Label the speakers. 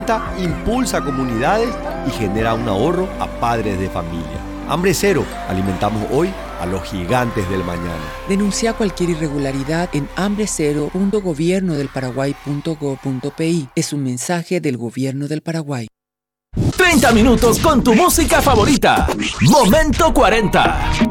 Speaker 1: impulsa comunidades y genera un ahorro a padres de familia. Hambre Cero, alimentamos hoy a los gigantes del mañana.
Speaker 2: Denuncia cualquier irregularidad en hambrecero.gobiernodelparaguay.gov.pi. Es un mensaje del Gobierno del Paraguay.
Speaker 3: 30 minutos con tu música favorita. Momento 40.